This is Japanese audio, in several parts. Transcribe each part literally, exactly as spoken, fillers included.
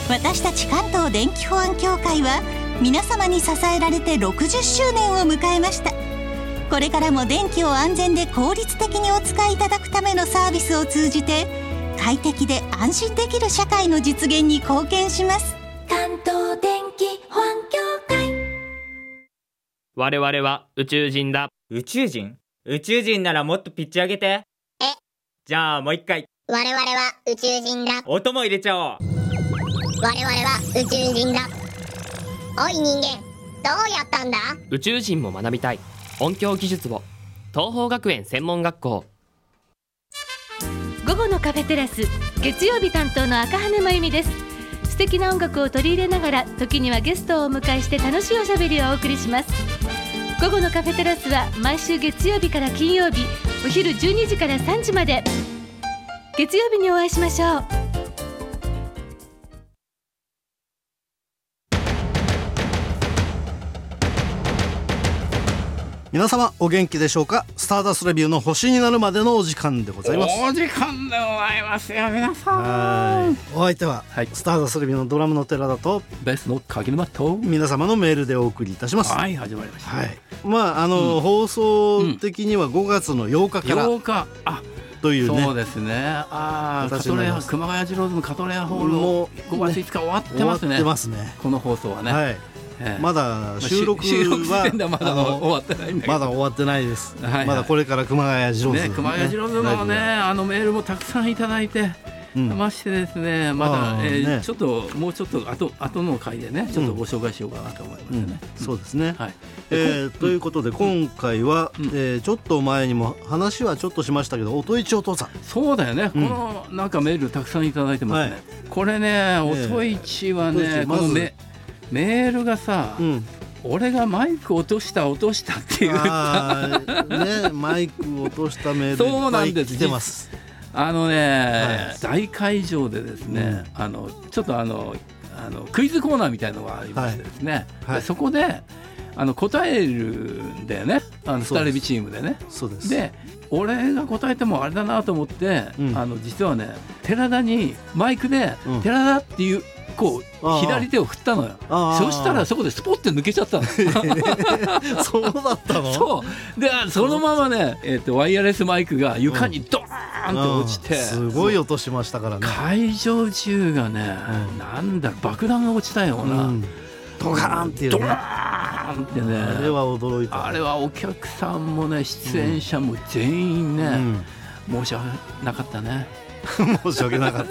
私たち関東電気保安協会は皆様に支えられてろくじゅっしゅうねんを迎えました。これからも電気を安全で効率的にお使いいただくためのサービスを通じて快適で安心できる社会の実現に貢献します。 関東電気保安協会。 我々は宇宙人だ。 宇宙人？宇宙人ならもっとピッチ上げて。 え？ じゃあもう一回。 我々は宇宙人だ。 音も入れちゃおう。 我々は宇宙人だ。おい人間、どうやったんだ？ 宇宙人も学びたい音響技術を。東邦学園専門学校。 午後のカフェテラス、月曜日担当の赤羽真由美です。素敵な音楽を取り入れながら、時にはゲストをお迎えして楽しいおしゃべりをお送りします。午後のカフェテラスは毎週月曜日から金曜日、お昼じゅうにじからさんじまで。月曜日にお会いしましょう。 皆様お元気でしょうか。スターダストレビューの星になるまでのお時間でございます。 お時間でございますよ皆さん。 はいお相手は、はい、スターダストレビューのドラムの寺田とベースの鍵沼と皆様のメールでお送りいたします。 はい始まりました、はい、 まああの、うん、放送的にはごがつのようかからようかあというね。 そうですね。あカトレア熊谷次郎のカトレアホールもごがついつか終わってますね。 終わってますねこの放送はね、はいええ、まだ収録はまだ終わってないんだけどまだ終わってないです、はいはい、まだこれから熊谷次郎ズ、 ね、熊谷次郎ズのねあのメールもたくさんいただいて、うん、ましてですねまだ、えーね、ちょっともうちょっと後後の回でねちょっとご紹介しようかなと思いますね、うんうん、 そうですね、はいえー、ということで今回は、うんえー、ちょっと前にも話はちょっとしましたけど音市お父さんそうだよね、うん、このなんかメールたくさんいただいてますね、はい、これね音市はね、えー、このメメールがさ、うん俺がマイク落とした落としたっていうあ、 ね、マイク落としたメールいっぱい来てます。 あのね、はい、大会場でですね、うん、あのちょっとあのあのクイズコーナーみたいなのがありましてですね、はいはい、そこであの答えるんだよねあのふたりチームでね。 そうです。 で俺が答えてもあれだなと思って、うん、あの実はね寺田にマイクで、うん、寺田っていうこう左手を振ったのよ。そしたらそこでスポッて抜けちゃったのそうだったの。 そうでそのままね、えー、とワイヤレスマイクが床にドーンと落ちて、 うんうん、すごい音しましたからね。 会場中がね、うん、なんだろう爆弾が落ちたような、うん、 ドカーンっていうね、 ドカーンってねあれは驚いた、ね、 あれはお客さんもね出演者も全員ね、うん、申し訳なかったね申し訳なかった、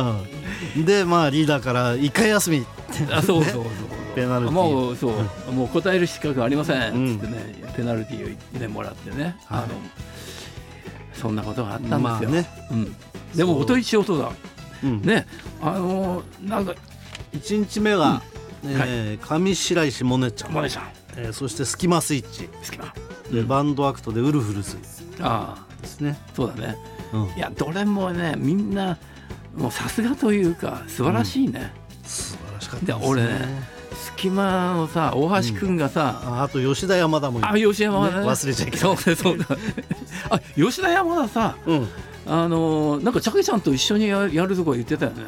うん、でまあリーダーから一回休みあそうそうそうペナルティーもうそう、うん、もう答える資格ありません、うん、ってねペナルティーを言ってもらってね、はい、あのそんなことがあったんですよ、まあねうん、でも音一音だ、うん、ねあのなんかいちにちめは、うんえーはい、上白石萌音ちゃん、 萌音ちゃんえー、そしてスキマスイッチスキマで、うん、バンドアクトでウルフルズあですね。 そうだね、うん、いやどれもねみんなもうさすがというか素晴らしいね、 うん、素晴らしかったですね。 俺ね隙間のさ大橋くんがさ、 うん、あ, あと吉田山田もいる。 あ吉田山田、ね、 忘れちゃいけない。 そうねそうだあ吉田山田さ、うん、あのなんかチャケちゃんと一緒に や, やるとか言ってたよね。